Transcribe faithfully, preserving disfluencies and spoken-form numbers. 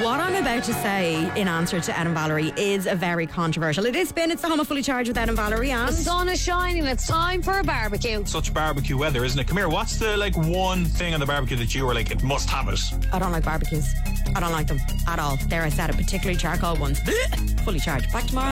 what I'm about to say in answer to Ed and Valerie is a very controversial. It is Spin. It's the Home of Fully Charged with Ed and Valerie. And the sun is shining. It's time for a barbecue. Such barbecue weather, isn't it? Come here. What's the like one thing on the barbecue that you were like, it must have it? I don't like barbecues. I don't like them at all. There, I said it. Particularly charcoal ones. Fully charged. Back tomorrow.